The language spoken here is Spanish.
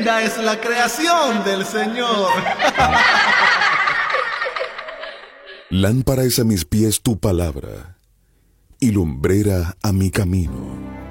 ella es la creación del Señor. Lámpara es a mis pies tu palabra, y lumbrera a mi camino.